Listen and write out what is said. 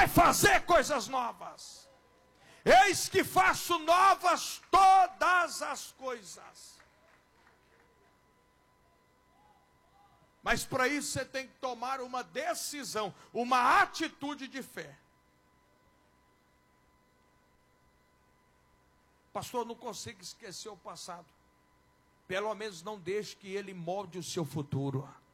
vai fazer coisas novas. Eis que faço novas todas as coisas. Mas para isso você tem que tomar uma decisão, uma atitude de fé. Pastor, não consigo esquecer o passado. Pelo menos não deixe que ele molde o seu futuro.